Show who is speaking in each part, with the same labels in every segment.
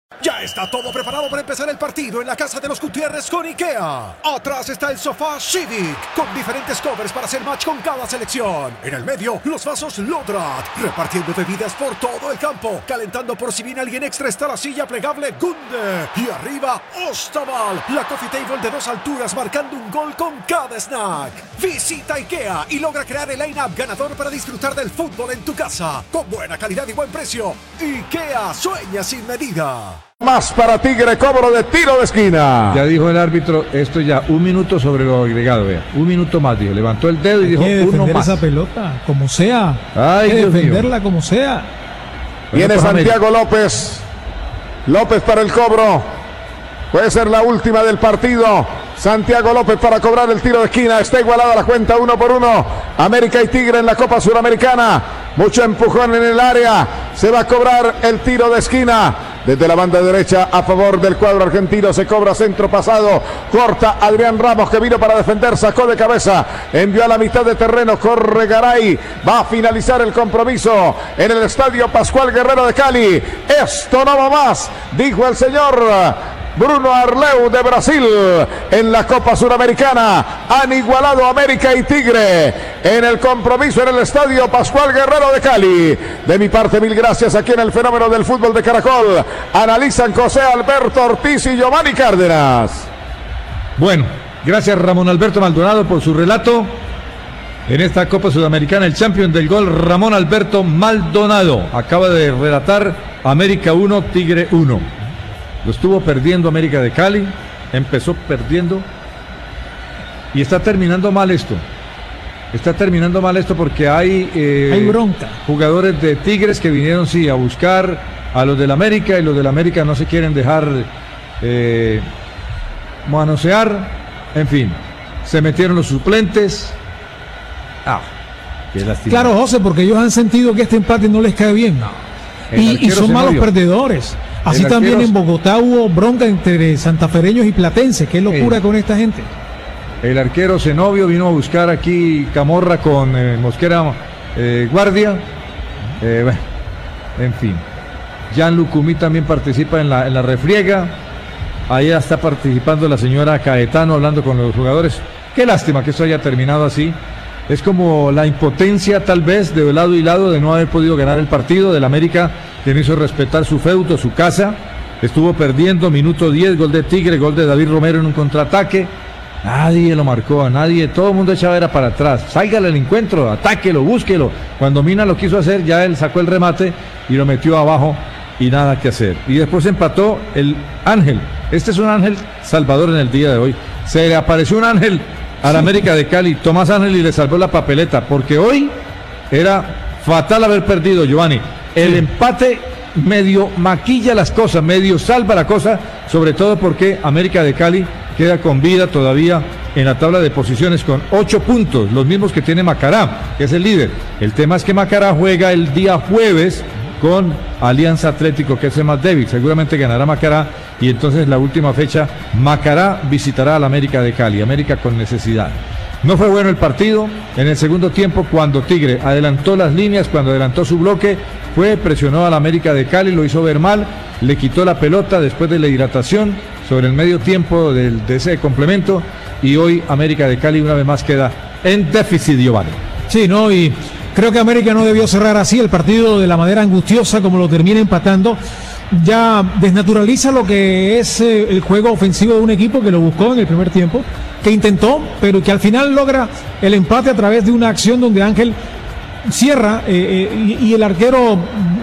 Speaker 1: Ya está todo preparado para empezar el partido en la casa de los Gutiérrez con IKEA. Atrás está el sofá Civic, con diferentes covers para hacer match con cada selección. En el medio, los vasos Lodrat, repartiendo bebidas por todo el campo. Calentando por si viene alguien extra está la silla plegable Gunde. Y arriba, Ostaval, la coffee table de 2 alturas marcando un gol con cada snack. Visita IKEA y logra crear el line-up ganador para disfrutar del fútbol en tu casa. Con buena calidad y buen precio. IKEA sueña sin medida.
Speaker 2: Más para Tigre, cobro de tiro de esquina.
Speaker 3: Ya dijo el árbitro, esto ya, 1 minuto sobre lo agregado, vea. 1 minuto más, dijo. Levantó el dedo y dijo, uno más.
Speaker 4: Esa pelota, como sea.
Speaker 3: Ay,
Speaker 4: hay que
Speaker 3: Dios
Speaker 4: defenderla
Speaker 3: mío.
Speaker 4: como sea.
Speaker 2: Viene Santiago López. López para el cobro. Puede ser la última del partido. Santiago López para cobrar el tiro de esquina. Está igualada la cuenta 1-1. América y Tigre en la Copa Suramericana. Mucho empujón en el área. Se va a cobrar el tiro de esquina. Desde la banda derecha a favor del cuadro argentino se cobra centro pasado. Corta Adrián Ramos que vino para defender. Sacó de cabeza. Envió a la mitad de terreno. Corre Garay. Va a finalizar el compromiso en el estadio Pascual Guerrero de Cali. Esto no va más, dijo el señor Bruno Arleu de Brasil. En la Copa Suramericana han igualado América y Tigre en el compromiso en el estadio Pascual Guerrero de Cali. De mi parte, mil gracias aquí en el Fenómeno del Fútbol de Caracol. Analizan José Alberto Ortiz y Giovanni Cárdenas.
Speaker 3: Bueno, gracias Ramón Alberto Maldonado por su relato. En esta Copa Sudamericana, el campeón del gol, Ramón Alberto Maldonado, acaba de relatar América 1, Tigre 1. Lo estuvo perdiendo América de Cali, empezó perdiendo y está terminando mal esto. Está terminando mal esto porque hay
Speaker 4: bronca.
Speaker 3: Jugadores de Tigres que vinieron sí a buscar a los del América y los del América no se quieren dejar manosear. En fin, se metieron los suplentes. Qué lástima.
Speaker 4: Claro, José, porque ellos han sentido que este empate no les cae bien. Y son malos perdedores. Así también en Bogotá hubo bronca entre santafereños y platenses. Qué locura con esta gente.
Speaker 3: El arquero Zenobio vino a buscar aquí Camorra con Mosquera Guardia. Bueno, en fin. Jan Lucumí también participa en la refriega. Ahí está participando la señora Caetano hablando con los jugadores. Qué lástima que esto haya terminado así. Es como la impotencia tal vez de lado y lado de no haber podido ganar el partido del América, que no hizo respetar su feudo, su casa. Estuvo perdiendo, minuto 10, gol de Tigre, gol de David Romero en un contraataque. Nadie lo marcó, a nadie, todo el mundo echaba era para atrás. Sáigale al encuentro, atáquelo, búsquelo. Cuando Mina lo quiso hacer, ya él sacó el remate y lo metió abajo y nada que hacer. Y después empató el Ángel. Este es un Ángel Salvador en el día de hoy. Se le apareció un Ángel al América de Cali, Tomás Ángel, y le salvó la papeleta, porque hoy era fatal haber perdido, Giovanni. El empate medio maquilla las cosas, medio salva la cosa, sobre todo porque América de Cali queda con vida todavía en la tabla de posiciones con 8 puntos, los mismos que tiene Macará, que es el líder. El tema es que Macará juega el día jueves con Alianza Atlético, que es el más débil. Seguramente ganará Macará y entonces la última fecha Macará visitará al América de Cali. América con necesidad. No fue bueno el partido. En el segundo tiempo, cuando Tigre adelantó las líneas, cuando adelantó su bloque, presionó al América de Cali, lo hizo ver mal, le quitó la pelota después de la hidratación sobre el medio tiempo de ese complemento, y hoy América de Cali una vez más queda en déficit, Giovanni.
Speaker 4: Sí, no, y creo que América no debió cerrar así el partido de la manera angustiosa como lo termina empatando. Ya desnaturaliza lo que es el juego ofensivo de un equipo que lo buscó en el primer tiempo, que intentó, pero que al final logra el empate a través de una acción donde Ángel cierra y el arquero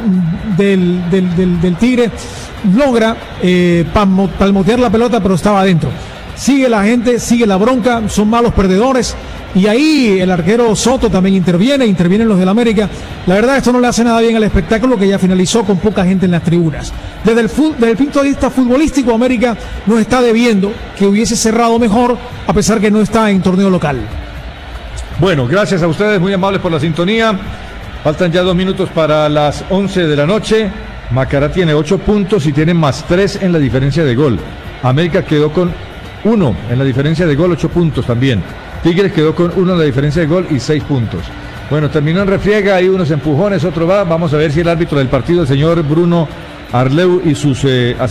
Speaker 4: del Tigre logra palmotear la pelota, pero estaba adentro. Sigue la gente, sigue la bronca, son malos perdedores. Y ahí el arquero Soto también intervienen los del América. La verdad, esto no le hace nada bien al espectáculo, que ya finalizó con poca gente en las tribunas. Desde el punto de vista futbolístico, América nos está debiendo que hubiese cerrado mejor, a pesar que no está en torneo local.
Speaker 3: Bueno, gracias a ustedes, muy amables por la sintonía. Faltan ya 2 minutos para las 11 de la noche. Macará tiene 8 puntos y tiene más 3 en la diferencia de gol. América quedó con 1 en la diferencia de gol, 8 puntos también. Tigres quedó con 1 en la diferencia de gol y 6 puntos. Bueno, terminó en refriega, hay unos empujones, otro va. Vamos a ver si el árbitro del partido, el señor Bruno Arleu, y sus